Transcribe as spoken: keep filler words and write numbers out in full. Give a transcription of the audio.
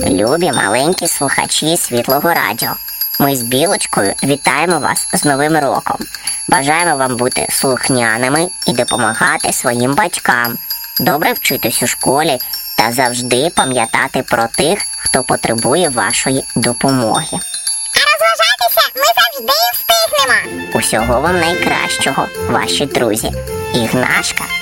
Любі маленькі слухачі Світлого Радіо, ми з Білочкою вітаємо вас з Новим роком. Бажаємо вам бути слухняними і допомагати своїм батькам, добре вчитись у школі та завжди пам'ятати про тих, хто потребує вашої допомоги. А розважатися ми завжди встигнемо. Усього вам найкращого, ваші друзі. Ігнашка